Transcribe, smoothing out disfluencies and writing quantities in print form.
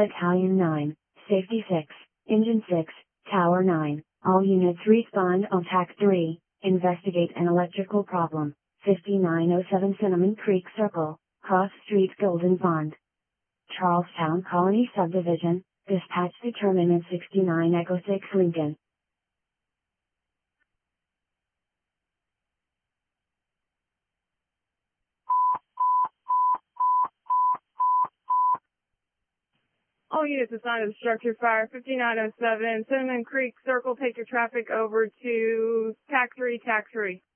Battalion 9, Safety 6, Engine 6, Tower 9. All units respond on TAC 3, investigate an electrical problem, 5907 Cinnamon Creek Circle, Cross Street Golden Pond. Charlestown Colony Subdivision, dispatch determinant 69 Echo 6 Lincoln. All units assigned to the structure fire, 5907 Cinnamon Creek Circle, take your traffic over to TAC 3, TAC 3.